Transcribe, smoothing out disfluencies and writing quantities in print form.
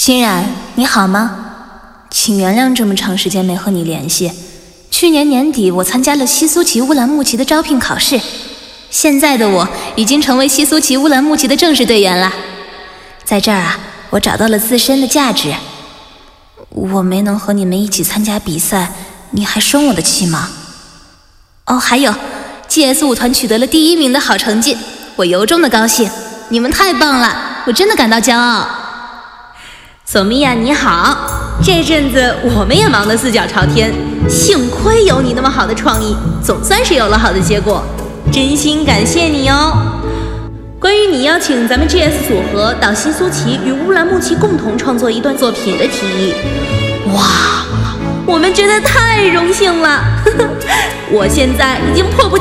欣然，你好吗？请原谅这么长时间没和你联系。去年年底我参加了西苏旗乌兰牧骑的招聘考试，现在的我已经成为西苏旗乌兰牧骑的正式队员了。在这儿啊，我找到了自身的价值。我没能和你们一起参加比赛，你还生我的气吗？哦，还有 GS 舞团取得了第1名的好成绩，我由衷的高兴，你们太棒了，我真的感到骄傲。 索米娅你好，这阵子我们也忙得四脚朝天，幸亏有你那么好的创意，总算是有了好的结果，真心感谢你哦。关于你邀请咱们 GS 组合到西苏旗与乌兰牧骑共同创作一段作品的提议，哇，我们觉得太荣幸了，我现在已经迫不